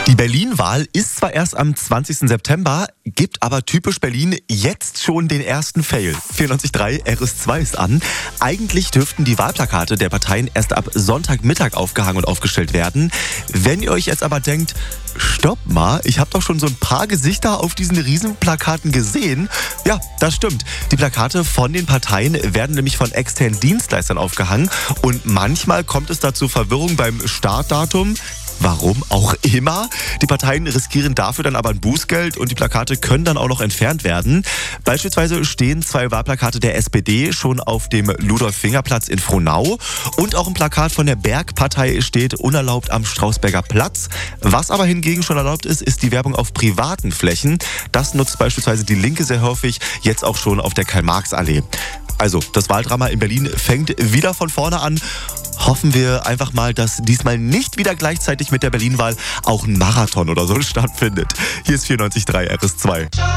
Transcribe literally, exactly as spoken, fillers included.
Die Berlin-Wahl ist zwar erst am zwanzigsten September, gibt aber typisch Berlin jetzt schon den ersten Fail. vierundneunzig Komma drei R S zwei ist an. Eigentlich dürften die Wahlplakate der Parteien erst ab Sonntagmittag aufgehangen und aufgestellt werden. Wenn ihr euch jetzt aber denkt, stopp mal, ich habe doch schon so ein paar Gesichter auf diesen Riesenplakaten gesehen. Ja, das stimmt. Die Plakate von den Parteien werden nämlich von externen Dienstleistern aufgehangen und manchmal kommt es da zu Verwirrung beim Startdatum. Warum auch immer. Die Parteien riskieren dafür dann aber ein Bußgeld und die Plakate können dann auch noch entfernt werden. Beispielsweise stehen zwei Wahlplakate der S P D schon auf dem Ludolf-Finger-Platz in Frohnau und auch ein Plakat von der Bergpartei steht unerlaubt am Strausberger Platz. Was aber hingegen schon erlaubt ist, ist die Werbung auf privaten Flächen. Das nutzt beispielsweise die Linke sehr häufig, jetzt auch schon auf der Karl-Marx-Allee. Also, das Wahldrama in Berlin fängt wieder von vorne an. Hoffen wir einfach mal, dass diesmal nicht wieder gleichzeitig mit der Berlin-Wahl auch ein Marathon oder so stattfindet. Hier ist vierundneunzig Komma drei R S zwei.